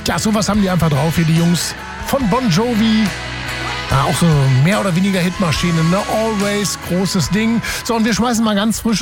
Ja, sowas haben die einfach drauf hier, die Jungs von Bon Jovi. Ja, auch so mehr oder weniger Hitmaschine, ne? Always, großes Ding. So, und wir schmeißen mal ganz frisch